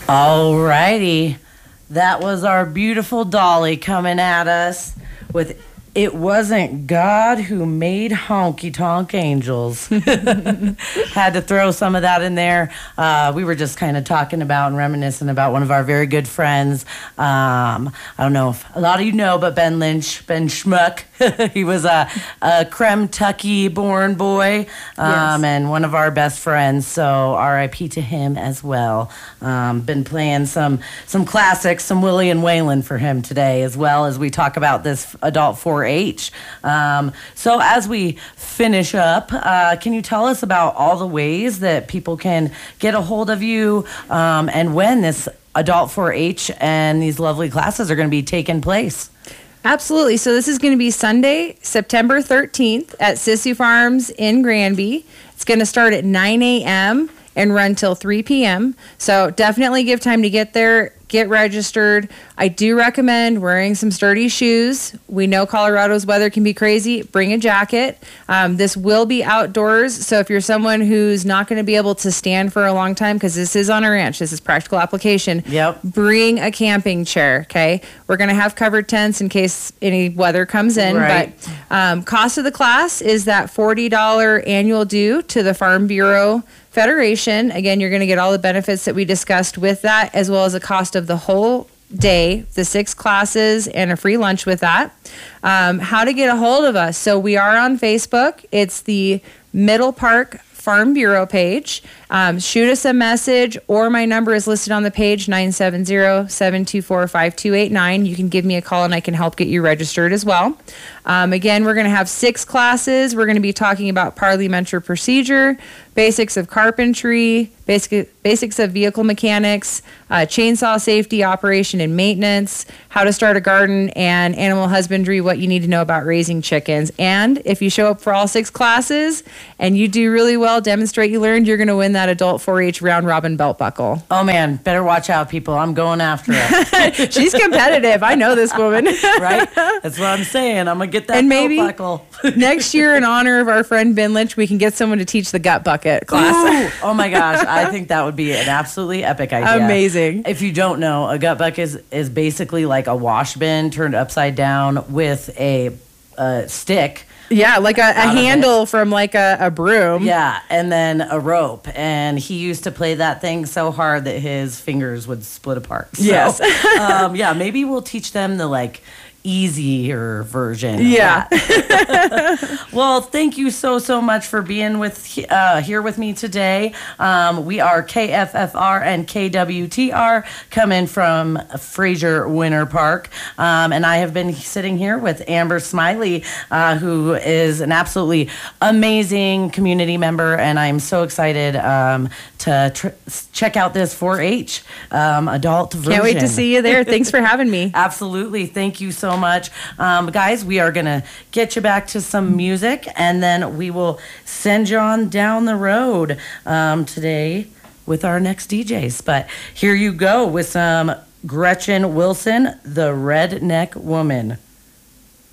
All righty. That was our beautiful Dolly coming at us with "It Wasn't God Who Made Honky Tonk Angels." Had to throw some of that in there. We were just kind of talking about and reminiscing about one of our very good friends. I don't know if a lot of you know, but Ben Lynch, Ben Schmuck. He was a Kentucky-born boy, Yes. and one of our best friends. So R.I.P. to him as well. Been playing some classics, some Willie and Waylon for him today, as well as we talk about this adult 4-H. So as we finish up, can you tell us about all the ways that people can get a hold of you, and when this adult 4-H and these lovely classes are going to be taking place? Absolutely. So this is going to be Sunday, September 13th at Sissy Farms in Granby. It's going to start at 9 a.m. and run till 3 p.m. So definitely give time to get there, get registered. I do recommend wearing some sturdy shoes. We know Colorado's weather can be crazy. Bring a jacket. This will be outdoors. So if you're someone who's not going to be able to stand for a long time, because this is on a ranch, this is practical application. Yep. Bring a camping chair, okay? We're going to have covered tents in case any weather comes in. Right. But cost of the class is that $40 annual due to the Farm Bureau Federation. Again, you're going to get all the benefits that we discussed with that, as well as the cost of the whole day, the 6 classes, and a free lunch with that. How to get a hold of us. So we are on Facebook. It's the Middle Park Farm Bureau page. Shoot us a message, or my number is listed on the page, 970-724-5289. You can give me a call and I can help get you registered as well. Again, we're going to have 6 classes. We're going to be talking about parliamentary procedure, basics of carpentry, basics of vehicle mechanics, chainsaw safety, operation and maintenance, how to start a garden, and animal husbandry, what you need to know about raising chickens. And if you show up for all 6 classes and you do really well, demonstrate you learned, you're going to win that adult 4-H round robin belt buckle. Oh man, better watch out, people. I'm going after it. She's competitive. I know this woman. Right? That's what I'm saying. I'm going to get that And belt maybe buckle. next year, in honor of our friend Ben Lynch, we can get someone to teach the gut bucket class. Ooh, oh my gosh, I think that would be an absolutely epic idea. Amazing. If you don't know, a gut bucket is basically like a wash bin turned upside down with a stick. Yeah, like a handle from like a broom. Yeah, and then a rope. And he used to play that thing so hard that his fingers would split apart. So, Yes. yeah, maybe we'll teach them the like easier version. Yeah. Well, thank you so much for being here with me today. We are KFFR and KWTR coming from Fraser Winter Park. And I have been sitting here with Amber Smiley, who is an absolutely amazing community member. And I'm so excited to check out this 4-H adult version. Can't wait to see you there. Thanks for having me. Absolutely. Thank you so much. Guys, we are going to get you back to some music, and then we will send you on down the road today with our next DJs. But here you go with some Gretchen Wilson, the Redneck Woman.